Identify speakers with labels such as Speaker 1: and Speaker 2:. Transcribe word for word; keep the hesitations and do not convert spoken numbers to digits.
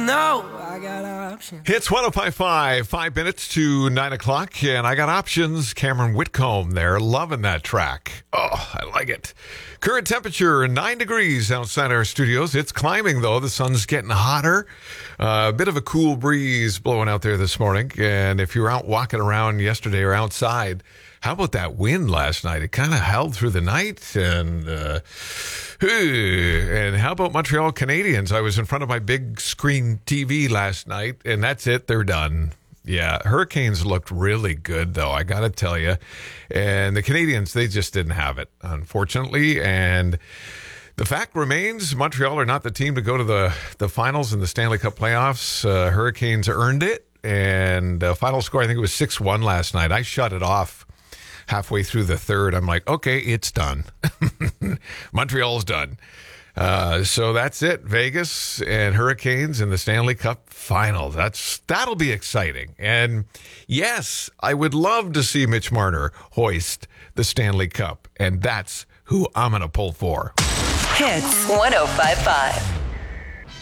Speaker 1: know I got options.
Speaker 2: It's one oh five point five, five minutes to nine o'clock, and I got options. Cameron Whitcomb there, loving that track. Oh, I like it. Current temperature, nine degrees outside our studios. It's climbing, though. The sun's getting hotter. Uh, a bit of a cool breeze blowing out there this morning, and if you were out walking around yesterday or outside, how about that wind last night? It kind of held through the night, and uh, and how about Montreal Canadiens? I was in front of my big screen T V last night, and that's it. They're done. Yeah, Hurricanes looked really good, though, I got to tell you. And the Canadiens, they just didn't have it, unfortunately. And the fact remains, Montreal are not the team to go to the, the finals in the Stanley Cup playoffs. Uh, Hurricanes earned it, and uh, final score, I think it was six one last night. I shut it off halfway through the third. I'm like, okay, it's done. Montreal's done. Uh, so that's it. Vegas and Hurricanes in the Stanley Cup final. That's, that'll be exciting. And yes, I would love to see Mitch Marner hoist the Stanley Cup. And that's who I'm going to pull for.
Speaker 3: Hits one oh five point five.